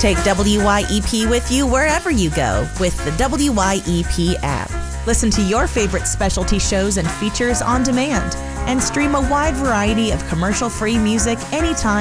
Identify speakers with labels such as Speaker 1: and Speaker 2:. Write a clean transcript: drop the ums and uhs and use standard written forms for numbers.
Speaker 1: Take WYEP with you wherever you go with the WYEP app. Listen to your favorite specialty shows and features on demand and stream a wide variety of commercial-free music anytime